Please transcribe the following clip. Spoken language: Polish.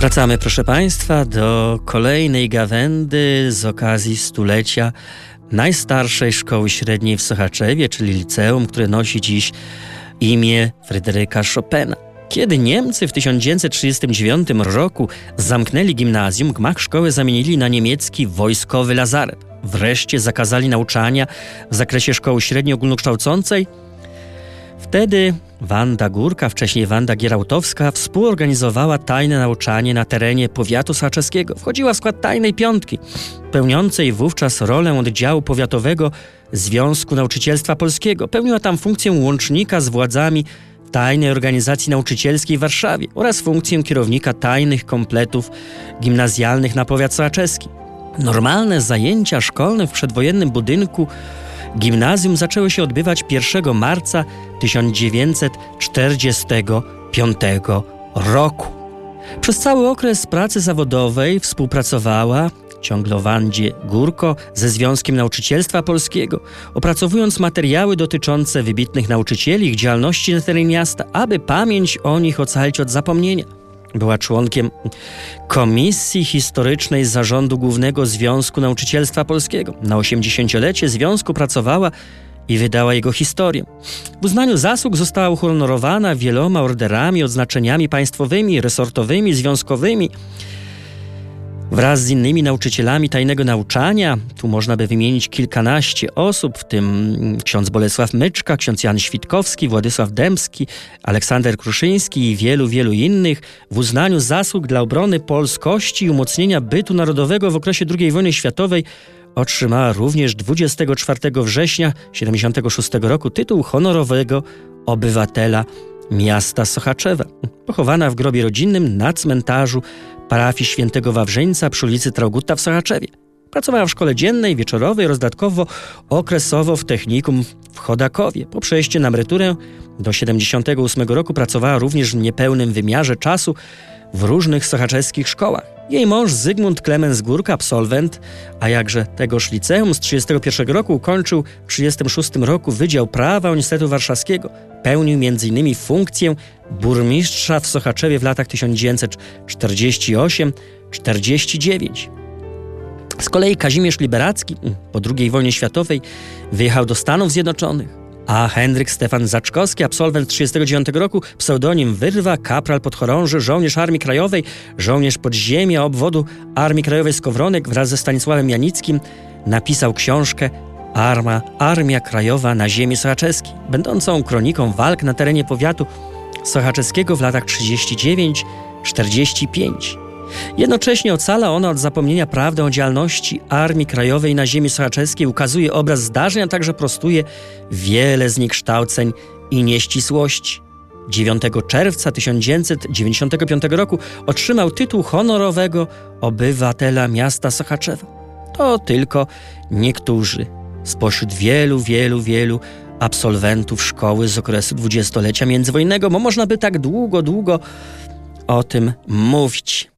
Wracamy, proszę Państwa, do kolejnej gawędy z okazji stulecia najstarszej szkoły średniej w Sochaczewie, czyli liceum, które nosi dziś imię Fryderyka Chopina. Kiedy Niemcy w 1939 roku zamknęli gimnazjum, gmach szkoły zamienili na niemiecki wojskowy lazaret. Wreszcie zakazali nauczania w zakresie szkoły średniej ogólnokształcącej. Wtedy Wanda Górka, wcześniej Wanda Gierałtowska, współorganizowała tajne nauczanie na terenie powiatu sochaczeskiego. Wchodziła w skład tajnej piątki, pełniącej wówczas rolę oddziału powiatowego Związku Nauczycielstwa Polskiego. Pełniła tam funkcję łącznika z władzami tajnej organizacji nauczycielskiej w Warszawie oraz funkcję kierownika tajnych kompletów gimnazjalnych na powiat sochaczeski. Normalne zajęcia szkolne w przedwojennym budynku gimnazjum zaczęły się odbywać 1 marca 1945 roku. Przez cały okres pracy zawodowej współpracowała ciągle Wandzie Górko ze Związkiem Nauczycielstwa Polskiego, opracowując materiały dotyczące wybitnych nauczycieli i ich działalności na terenie miasta, aby pamięć o nich ocalić od zapomnienia. Była członkiem Komisji Historycznej Zarządu Głównego Związku Nauczycielstwa Polskiego. Na 80-lecie związku pracowała i wydała jego historię. W uznaniu zasług została uhonorowana wieloma orderami, odznaczeniami państwowymi, resortowymi, związkowymi. Wraz z innymi nauczycielami tajnego nauczania, tu można by wymienić kilkanaście osób, w tym ksiądz Bolesław Myczka, ksiądz Jan Świtkowski, Władysław Dębski, Aleksander Kruszyński i wielu, wielu innych, w uznaniu zasług dla obrony polskości i umocnienia bytu narodowego w okresie II wojny światowej otrzymała również 24 września 1976 roku tytuł honorowego obywatela miasta Sochaczewa. Pochowana w grobie rodzinnym na cmentarzu parafii Świętego Wawrzyńca przy ulicy Traugutta w Sochaczewie. Pracowała w szkole dziennej, wieczorowej oraz dodatkowo okresowo w technikum w Chodakowie. Po przejściu na emeryturę do 1978 roku pracowała również w niepełnym wymiarze czasu w różnych sochaczewskich szkołach. Jej mąż Zygmunt Klemens Górka, absolwent, a jakże tegoż liceum z 1931 roku, ukończył w 1936 roku Wydział Prawa Uniwersytetu Warszawskiego. Pełnił m.in. funkcję burmistrza w Sochaczewie w latach 1948-49. Z kolei Kazimierz Liberacki po II wojnie światowej wyjechał do Stanów Zjednoczonych, a Henryk Stefan Zaczkowski, absolwent 1939 roku, pseudonim Wyrwa, kapral podchorąży, żołnierz Armii Krajowej, żołnierz podziemia obwodu Armii Krajowej Skowronek wraz ze Stanisławem Janickim napisał książkę Armia Krajowa na ziemi sochaczeskiej, będącą kroniką walk na terenie powiatu sochaczeskiego w latach 1939-1945. Jednocześnie ocala ona od zapomnienia prawdę o działalności Armii Krajowej na ziemi sochaczeskiej, ukazuje obraz zdarzeń, a także prostuje wiele zniekształceń i nieścisłości. 9 czerwca 1995 roku otrzymał tytuł honorowego obywatela miasta Sochaczewa. To tylko niektórzy spośród wielu absolwentów szkoły z okresu dwudziestolecia międzywojennego, bo można by tak długo o tym mówić.